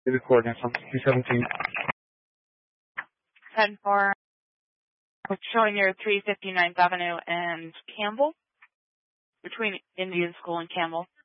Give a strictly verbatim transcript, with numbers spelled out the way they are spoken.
Recording from three seventeen. ten four, showing your three fifty-ninth Avenue and Campbell, between Indian School and Campbell.